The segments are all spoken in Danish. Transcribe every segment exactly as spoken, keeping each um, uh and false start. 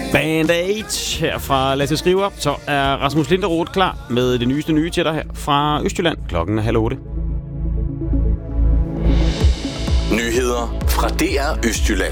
Band Aid her fra Lasse Skriver. Så er Rasmus Linderoth klar med det nyeste nye til dig her fra Østjylland. Klokken er halv otte. Nyheder fra D R Østjylland.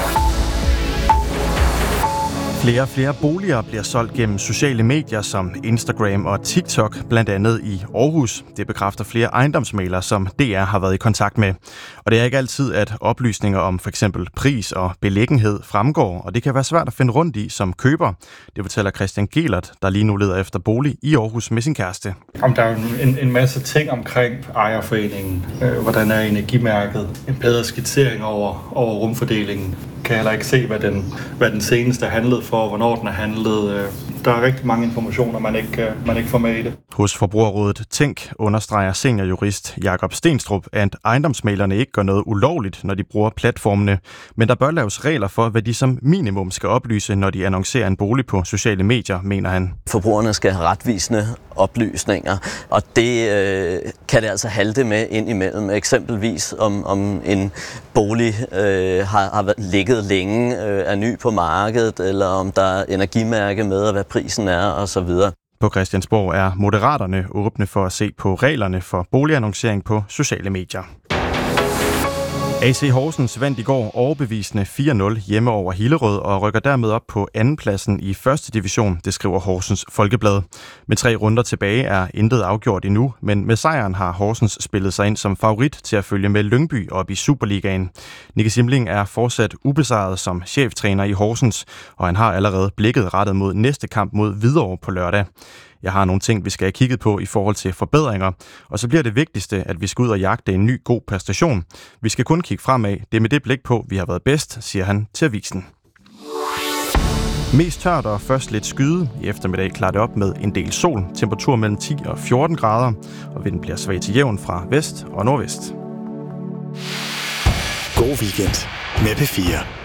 Flere og flere boliger bliver solgt gennem sociale medier som Instagram og TikTok, blandt andet i Aarhus. Det bekræfter flere ejendomsmæglere, som D R har været i kontakt med. Og det er ikke altid, at oplysninger om for eksempel pris og beliggenhed fremgår, og det kan være svært at finde rundt i som køber. Det fortæller Christian Gelert, der lige nu leder efter bolig i Aarhus med sin kæreste. Om der er en, en masse ting omkring ejerforeningen. Øh, hvordan er energimærket? En bedre skitsering over, over rumfordelingen. Kan heller ikke se, hvad den, hvad den seneste handlede for, hvornår den er handlet. Der er rigtig mange informationer, man ikke, man ikke får med i det. Hos Forbrugerrådet Tænk understreger seniorjurist Jakob Stenstrup, at ejendomsmæglerne ikke gør noget ulovligt, når de bruger platformene, men der bør laves regler for, hvad de som minimum skal oplyse, når de annoncerer en bolig på sociale medier, mener han. Forbrugerne skal have retvisende oplysninger, og det øh, kan det altså halte med ind imellem. Eksempelvis om, om en bolig øh, har, har ligget længe, øh, er ny på markedet, eller om der er energimærke med, og hvad prisen er, osv. På Christiansborg er Moderaterne åbne for at se på reglerne for boligannoncering på sociale medier. A C Horsens vandt i går overbevisende fire nul hjemme over Hillerød og rykker dermed op på andenpladsen i første division, det skriver Horsens Folkeblad. Med tre runder tilbage er intet afgjort endnu, men med sejren har Horsens spillet sig ind som favorit til at følge med Lyngby op i Superligaen. Nicky Simling er fortsat ubesejret som cheftræner i Horsens, og han har allerede blikket rettet mod næste kamp mod Hvidovre på lørdag. Jeg har nogle ting, vi skal have kigget på i forhold til forbedringer, og så bliver det vigtigste, at vi skal ud og jagte en ny god præstation. Vi skal kun kigge fremad. Det er med det blik på, vi har været bedst, siger han til avisen. Mest tørt og først lidt skyde. I eftermiddag klarer det op med en del sol. Temperatur mellem ti og fjorten grader, og vinden bliver svag til jævn fra vest og nordvest. God weekend med P fire.